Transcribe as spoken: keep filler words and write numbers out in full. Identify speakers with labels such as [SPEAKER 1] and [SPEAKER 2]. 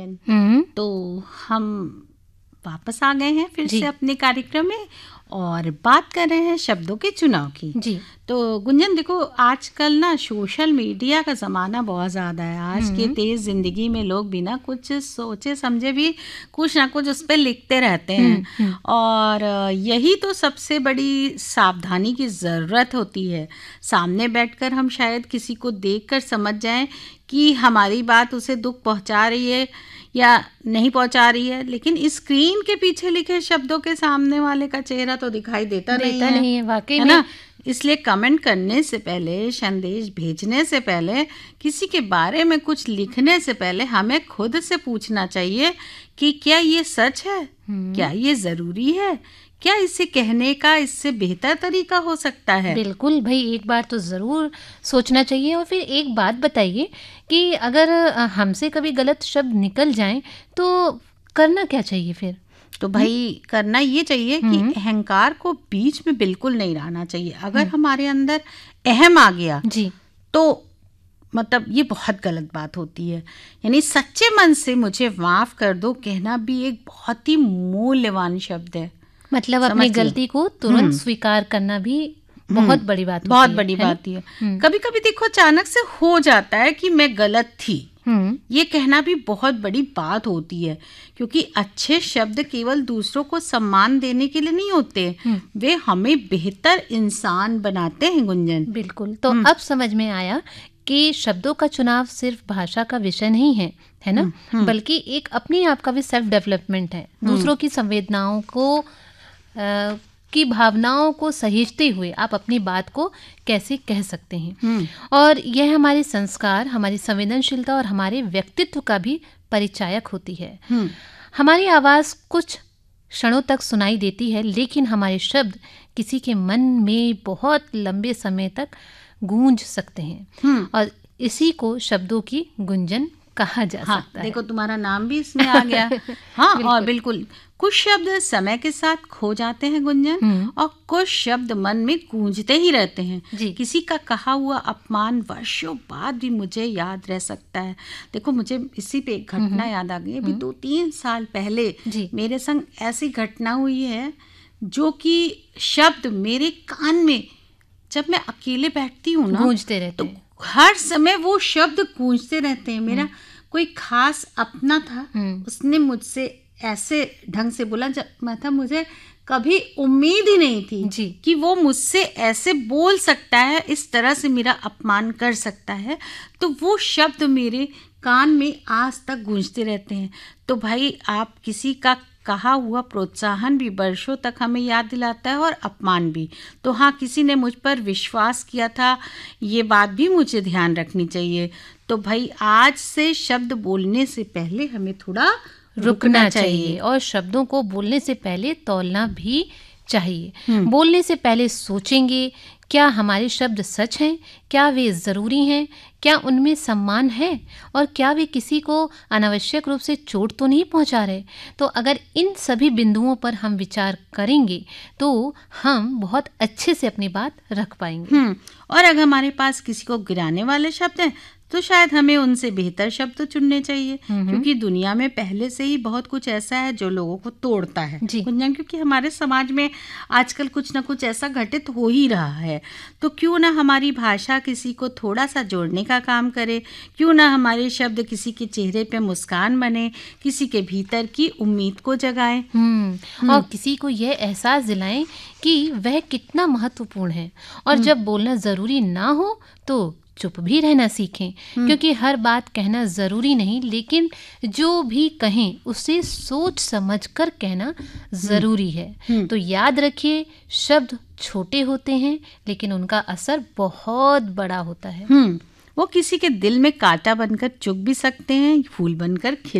[SPEAKER 1] गुंजन।
[SPEAKER 2] हम्म
[SPEAKER 1] तो हम वापस आ गए हैं फिर
[SPEAKER 2] जी।
[SPEAKER 1] से अपने कार्यक्रम में और बात कर रहे हैं शब्दों के चुनाव की।
[SPEAKER 2] जी।
[SPEAKER 1] तो गुंजन देखो, आजकल ना सोशल मीडिया का ज़माना बहुत ज़्यादा है। आज की
[SPEAKER 2] हम्म
[SPEAKER 1] तेज़ ज़िंदगी में लोग बिना कुछ सोचे समझे भी कुछ ना कुछ उस पर लिखते रहते हैं।
[SPEAKER 2] हम्म हम्म
[SPEAKER 1] और यही तो सबसे बड़ी सावधानी की ज़रूरत होती है। सामने बैठकर हम शायद किसी को देखकर समझ जाएं कि हमारी बात उसे दुख पहुंचा रही है या नहीं पहुंचा रही है, लेकिन स्क्रीन के पीछे लिखे शब्दों के सामने वाले का चेहरा तो दिखाई देता नहीं
[SPEAKER 2] देता
[SPEAKER 1] है,
[SPEAKER 2] नहीं है वाकई
[SPEAKER 1] है
[SPEAKER 2] में।
[SPEAKER 1] ना। इसलिए कमेंट करने से पहले, संदेश भेजने से पहले, किसी के बारे में कुछ लिखने से पहले हमें खुद से पूछना चाहिए कि क्या ये सच है,
[SPEAKER 2] हम्म
[SPEAKER 1] क्या ये ज़रूरी है, क्या इसे कहने का इससे बेहतर तरीका हो सकता है।
[SPEAKER 2] बिल्कुल भाई, एक बार तो ज़रूर सोचना चाहिए। और फिर एक बात बताइए कि अगर अ, हमसे कभी गलत शब्द निकल जाएं तो करना क्या चाहिए फिर?
[SPEAKER 1] तो भाई करना ये चाहिए कि
[SPEAKER 2] हम्म
[SPEAKER 1] अहंकार को बीच में बिल्कुल नहीं रहना चाहिए। अगर
[SPEAKER 2] हम्म
[SPEAKER 1] हमारे अंदर अहम आ गया
[SPEAKER 2] जी।
[SPEAKER 1] तो मतलब ये बहुत गलत बात होती है। यानी सच्चे मन से मुझे माफ कर दो कहना भी एक बहुत ही मूल्यवान शब्द है।
[SPEAKER 2] मतलब अपनी
[SPEAKER 1] समझ रही हो?
[SPEAKER 2] गलती को तुरंत
[SPEAKER 1] हम्म
[SPEAKER 2] स्वीकार करना भी
[SPEAKER 1] हम्म,
[SPEAKER 2] बहुत बड़ी बात
[SPEAKER 1] बहुत
[SPEAKER 2] होती है,
[SPEAKER 1] बड़ी
[SPEAKER 2] है ना?
[SPEAKER 1] बात ही है।
[SPEAKER 2] हम्म
[SPEAKER 1] कभी कभी देखो अचानक से हो जाता है कि मैं गलत थी,
[SPEAKER 2] हम्म
[SPEAKER 1] ये कहना भी बहुत बड़ी बात होती है। क्योंकि अच्छे शब्द केवल दूसरों को सम्मान देने के लिए नहीं होते,
[SPEAKER 2] हम्म
[SPEAKER 1] वे हमें बेहतर इंसान बनाते हैं गुंजन।
[SPEAKER 2] बिल्कुल। तो
[SPEAKER 1] हम्म
[SPEAKER 2] अब समझ में आया कि शब्दों का चुनाव सिर्फ भाषा का विषय नहीं है, है ना?
[SPEAKER 1] हम्म हम्म
[SPEAKER 2] बल्कि एक अपने आप का भी सेल्फ डेवलपमेंट है।
[SPEAKER 1] हम्म
[SPEAKER 2] दूसरों की संवेदनाओं को अ, की भावनाओं को सहेजते हुए आप अपनी बात को कैसे कह सकते हैं।
[SPEAKER 1] हम्म
[SPEAKER 2] और यह हमारे संस्कार, हमारी संवेदनशीलता और हमारे व्यक्तित्व का भी परिचायक होती है।
[SPEAKER 1] हम्म
[SPEAKER 2] हमारी आवाज़ कुछ क्षणों तक सुनाई देती है, लेकिन हमारे शब्द किसी के मन में बहुत लंबे समय तक गूंज सकते हैं।
[SPEAKER 1] हम्म
[SPEAKER 2] और इसी को शब्दों की गुंजन कहा जा
[SPEAKER 1] हाँ,
[SPEAKER 2] सकता
[SPEAKER 1] देखो तुम्हारा नाम भी इसमें आ गया।
[SPEAKER 2] है।
[SPEAKER 1] हाँ, और
[SPEAKER 2] बिल्कुल।
[SPEAKER 1] बिल्कुल कुछ शब्द समय के साथ खो जाते हैं गुंजन,
[SPEAKER 2] हम्म
[SPEAKER 1] और कुछ शब्द मन में गूंजते ही रहते हैं।
[SPEAKER 2] जी।
[SPEAKER 1] किसी का कहा हुआ अपमान वर्षों बाद भी मुझे याद रह सकता है। देखो मुझे इसी पे एक घटना याद आ गई। अभी दो तीन साल पहले
[SPEAKER 2] जी।
[SPEAKER 1] मेरे संग ऐसी घटना हुई है जो कि शब्द मेरे कान में, जब मैं अकेले बैठती हूँ ना,
[SPEAKER 2] गूंजते रहते
[SPEAKER 1] तो
[SPEAKER 2] हैं।
[SPEAKER 1] हर समय वो शब्द गूंजते रहते हैं। मेरा कोई खास अपना था,
[SPEAKER 2] हम्म
[SPEAKER 1] उसने मुझसे ऐसे ढंग से बोला जब मैं था, मुझे कभी उम्मीद ही नहीं थी
[SPEAKER 2] जी।
[SPEAKER 1] कि वो मुझसे ऐसे बोल सकता है, इस तरह से मेरा अपमान कर सकता है। तो वो शब्द मेरे कान में आज तक गूंजते रहते हैं। तो भाई आप किसी का कहा हुआ प्रोत्साहन भी वर्षों तक हमें याद दिलाता है और अपमान भी। तो हाँ, किसी ने मुझ पर विश्वास किया था, ये बात भी मुझे ध्यान रखनी चाहिए। तो भाई आज से शब्द बोलने से पहले हमें थोड़ा
[SPEAKER 2] रुकना,
[SPEAKER 1] रुकना
[SPEAKER 2] चाहिए।
[SPEAKER 1] चाहिए।
[SPEAKER 2] और शब्दों को बोलने से पहले तौलना भी चाहिए।
[SPEAKER 1] हम्म
[SPEAKER 2] बोलने से पहले सोचेंगे, क्या हमारे शब्द सच हैं, क्या वे ज़रूरी हैं, क्या उनमें सम्मान है, और क्या वे किसी को अनावश्यक रूप से चोट तो नहीं पहुंचा रहे। तो अगर इन सभी बिंदुओं पर हम विचार करेंगे तो हम बहुत अच्छे से अपनी बात रख पाएंगे।
[SPEAKER 1] हम्म और अगर हमारे पास किसी को गिराने वाले शब्द हैं तो शायद हमें उनसे बेहतर शब्द चुनने चाहिए।
[SPEAKER 2] हम्म
[SPEAKER 1] क्योंकि दुनिया में पहले से ही बहुत कुछ ऐसा है जो लोगों को तोड़ता है
[SPEAKER 2] जी।
[SPEAKER 1] गुंजन, क्योंकि हमारे समाज में आजकल कुछ ना कुछ ऐसा घटित हो ही रहा है। तो क्यों ना हमारी भाषा किसी को थोड़ा सा जोड़ने का काम करे, क्यों ना हमारे शब्द किसी के चेहरे पे मुस्कान बने, किसी के भीतर की उम्मीद को जगाए।
[SPEAKER 2] हम्म और किसी को यह एहसास दिलाएं कि वह कितना महत्वपूर्ण है। और जब बोलना ज़रूरी ना हो तो चुप भी रहना सीखें। क्योंकि हर बात कहना ज़रूरी नहीं, लेकिन जो भी कहें उसे सोच समझ कर कहना ज़रूरी है। तो याद रखिए, शब्द छोटे होते हैं लेकिन उनका असर बहुत बड़ा होता है।
[SPEAKER 1] हम्म वो किसी के दिल में कांटा बनकर चुभ भी सकते हैं, फूल बनकर खिल